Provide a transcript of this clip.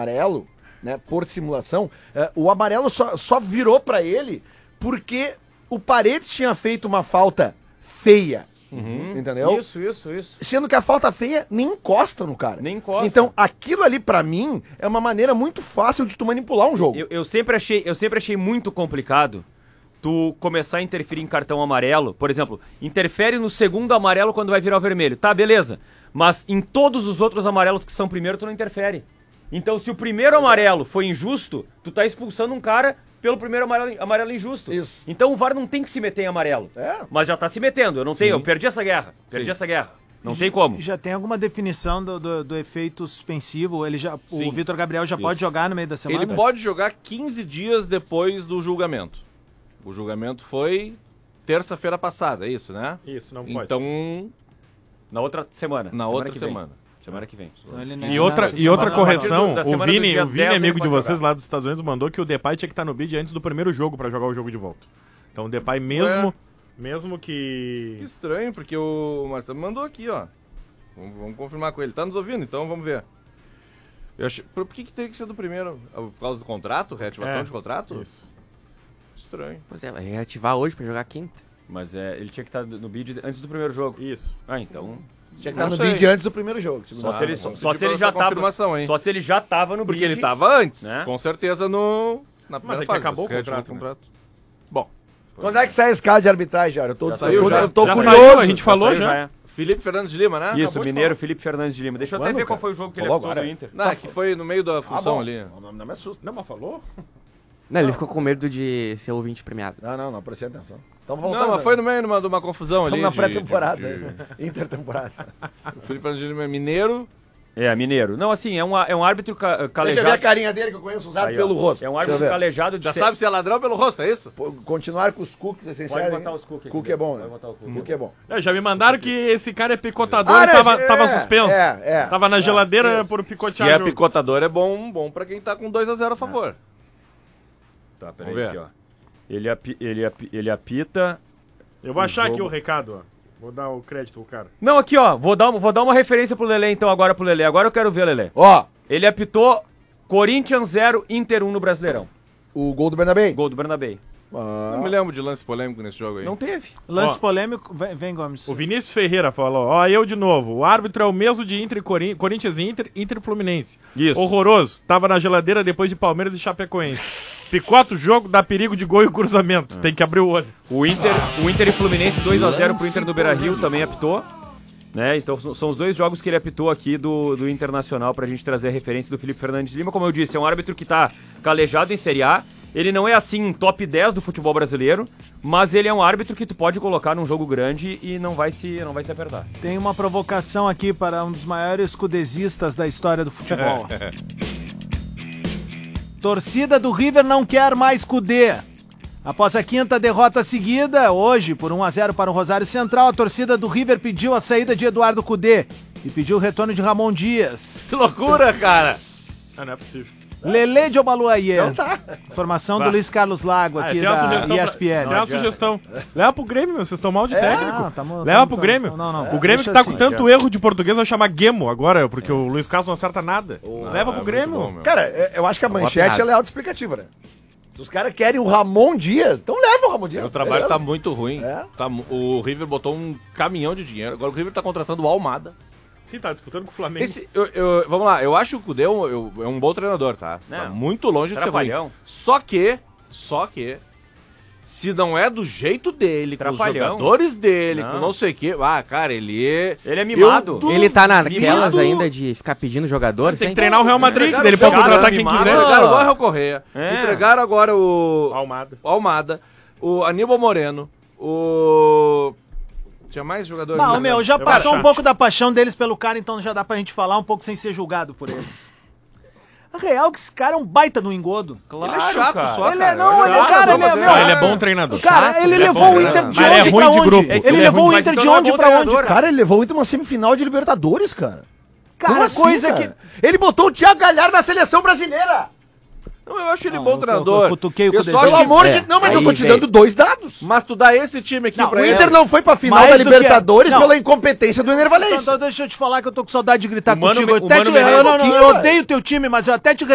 amarelo, né, por simulação, o amarelo só virou pra ele porque o Paredes tinha feito uma falta feia. Entendeu? Isso. Sendo que a falta feia nem encosta no cara. Nem encosta. Então, aquilo ali, pra mim, é uma maneira muito fácil de tu manipular um jogo. Eu sempre achei muito complicado tu começar a interferir em cartão amarelo. Por exemplo, interfere no segundo amarelo quando vai virar o vermelho. Tá, beleza. Mas em todos os outros amarelos que são primeiro, tu não interfere. Então, se o primeiro amarelo foi injusto, tu tá expulsando um cara pelo primeiro amarelo injusto. Isso. Então o VAR não tem que se meter em amarelo. Mas já tá se metendo. Eu perdi essa guerra. Não tem como. Já tem alguma definição do efeito suspensivo? O Vitor Gabriel já pode jogar no meio da semana? Ele pode jogar 15 dias depois do julgamento. O julgamento foi terça-feira passada, é isso, né? Isso, não pode. Então, Na outra semana. semana que vem. Então, E outra correção, da o semana do Vini, dia 10 amigo ele de pode vocês jogar. lá dos Estados Unidos, mandou que o Depay tinha que estar no bid antes do primeiro jogo pra jogar o jogo de volta. Então o Depay mesmo Que que... estranho, porque o Marcelo mandou aqui, ó. Vamos confirmar com ele. Tá nos ouvindo, então vamos ver. Por que teria que ser do primeiro? Por causa do contrato? Reativação de contrato? Isso. Estranho. Pois é, vai reativar hoje pra jogar quinta. Mas ele tinha que estar no bid antes do primeiro jogo. Isso. Ah, então... Tinha que estar no sei. bid antes do primeiro jogo. Só se ele pedir já essa confirmação, hein? Só se ele já tava no bid. Porque ele tava antes, né? com certeza na primeira é que fase. acabou o Você reativou contrato, Bom, Quando é que sai a escala de arbitragem, Jair? Eu tô saiu, já. eu tô Já curioso. saiu, a gente falou Saiu, já. é. Felipe Fernandes de Lima, né? Isso, Acabou de Mineiro falar. Felipe Fernandes de Lima. Deixa eu até Quando, ver qual cara? foi o jogo que ele Falou apitou agora. do Inter. Não, que foi no meio da função ali. Não me assusta. Não, mas falou? Não, ele ficou com medo de ser ouvinte premiado. Não, prestei atenção. Estamos voltando. Não, mas foi no meio de uma confusão ali. Estamos na pré-temporada. Intertemporada. O Felipe Fernandes de Lima é mineiro. É, Mineiro. Não, assim, é um árbitro Deixa eu ver a calejado. carinha dele que eu conheço usado Aí, ó. pelo rosto. É um Deixa eu árbitro ver. calejado de Já sabe se é ladrão pelo rosto, é isso? Pô, continuar com os cookies essenciais. Pode botar os cookies aqui. Cookie é bom, né? Pode botar o cookie. Cookie é bom. Já me mandaram que esse cara é picotador Ah, e né? tava suspenso. Tava na geladeira isso. por Se picotear é jogo. picotador, é bom pra quem tá com 2-0 a favor. Tá, Vamos peraí ver. aqui, ó. Ele apita... Eu vou achar aqui jogo. o recado, ó. Vou dar o crédito pro cara. Não, aqui, ó. Vou dar uma referência pro Lelê, então, agora pro Lelê. Agora eu quero ver, Lelê. Ó, Ele apitou Corinthians 0, Inter 1 no Brasileirão. o gol do Bernabé. Gol do Bernabé. Não me lembro de lance polêmico nesse jogo aí. Não teve. Lance Ó. polêmico, vem Gomes. O Vinícius Ferreira falou, ó, eu de novo, o árbitro é o mesmo de Inter e Corinthians e Inter e Fluminense. Isso. Horroroso, tava na geladeira depois de Palmeiras e Chapecoense. Picota o jogo, dá perigo de gol e cruzamento, tem que abrir o olho. O Inter e Fluminense 2-0 pro Inter no Beira-Rio também apitou. Né? Então são os dois jogos que ele apitou aqui do Internacional pra gente trazer a referência do Felipe Fernandes de Lima. Como eu disse, é um árbitro que tá calejado em Série A. Ele não é assim top 10 do futebol brasileiro, mas ele é um árbitro que tu pode colocar num jogo grande e não vai se apertar. Tem uma provocação aqui para um dos maiores cudezistas da história do futebol. Torcida do River não quer mais Cudê. Após a quinta derrota seguida, hoje, por 1-0 para o Rosário Central, a torcida do River pediu a saída de Eduardo Cudê e pediu o retorno de Ramon Dias. Que loucura, cara! Ah, não é possível. Lelê de Obaluayê. Então tá. Informação do Luiz Carlos Lago aqui tem uma da sugestão ESPN. Tem uma sugestão. Leva pro Grêmio, meu, vocês estão mal de técnico. Não, tamo- Leva tamo- pro Grêmio. tamo- não, O Grêmio deixa que tá assim. com tanto erro de português vai chamar Guemo agora, porque o Luiz Carlos não acerta nada. Leva pro Grêmio. Cara, eu acho que a manchete ela é autoexplicativa, né? Se os caras querem o Ramon Dias, então leva o Ramon Dias. O trabalho tá muito ruim. É. O River botou um caminhão de dinheiro. Agora o River tá contratando o Almada. Sim, tá disputando com o Flamengo. Vamos lá, eu acho que o Cudê é um bom treinador, tá? Não. Tá muito longe de ser ruim. Trapalhão. Só que, se não é do jeito dele, com os Trapalhão. jogadores dele, Não. com não sei o quê, cara, ele é... Ele é mimado. Ele tá naquelas duvido. ainda de ficar pedindo jogadores. Tem que hein? treinar o Real Madrid, Entregaram ele pode o contratar cara quem mimado. quiser. Entregaram agora o Correia, É. entregaram agora o Almada. o Aníbal Moreno, o... Tinha mais jogadores? Não, meu, já Eu passou acho. um pouco da paixão deles pelo cara, então já dá pra gente falar um pouco sem ser julgado por eles. A real é que esse cara é um baita no engodo. Claro, Ele é chato cara. só, Ele cara. é, não, ele é, chato, cara, ele é, mas meu, Ah, ele é bom treinador. Cara, ele Ele é levou bom o Inter treinador. de Mas ele é onde ruim pra de onde? grupo. Ele Ele é levou ruim, o mas Inter então de não é onde bom pra onde, treinador, cara? Cara, ele levou o Inter uma semifinal de Libertadores, cara. Cara, Como assim, coisa cara? que... Ele botou o Thiago Galhardo na seleção brasileira. Não, eu acho ele Não, bom eu treinador. cutuquei o Eu Cudê. só Pelo acho que- amor de... Não, mas eu tô te dando dois dados. Mas tu dá esse time aqui Não, pra O ele. Inter não foi pra final Mais da do que- Libertadores não. pela incompetência do Ener Valencia. Então deixa eu te falar que eu tô com saudade de gritar O Mano contigo. Me- Eu o até Mano te... Menezes- Eu, não, aqui, eu ó. odeio teu time, mas eu até te